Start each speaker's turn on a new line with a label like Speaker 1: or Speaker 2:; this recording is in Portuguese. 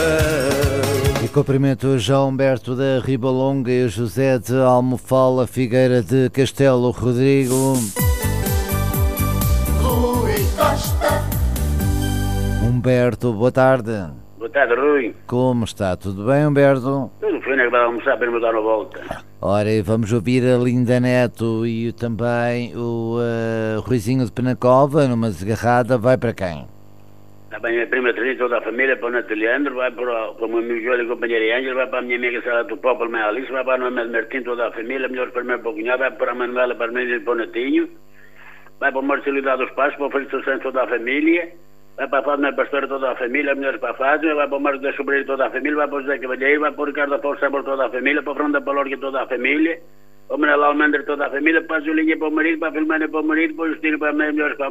Speaker 1: E cumprimento João Humberto da Ribalonga e José de Almofala, Figueira de Castelo Rodrigo.
Speaker 2: Rui Costa.
Speaker 1: Humberto, boa tarde.
Speaker 3: Boa tarde, Rui.
Speaker 1: Como está? Tudo bem, Humberto?
Speaker 3: Tudo fino, é que vai almoçar para me dar uma volta.
Speaker 1: Ora, e vamos ouvir a Linda Neto e também o Ruizinho de Penacova, numa desgarrada. Vai para quem?
Speaker 3: Vai para a minha prima Teresa, toda a família, para o Neto Leandro, vai para o meu amigo Joel e companheira Ângela, vai para a minha amiga Sara do Popolo, minha Alice, vai para o Manuel Martins, toda a família, melhor para o meu cunhado, vai para a Manuela, para o menino e para o Netinho, vai para o Marcelo dos Passos, para o Felício Santos, toda a família, vai para a Fátima Pastora, toda a família, melhor para a Fátima, vai para o Marcos da Sobreira, toda a família, vai para o José Cavalheiro, vai para o Ricardo Afonso Sabor, toda a família, para o Fernando Palorga, toda a família, para o Manuel Almandra, toda a família, para a Julinha, para o marido, para a Filmana, para o marido, para o Justino, para a melhor para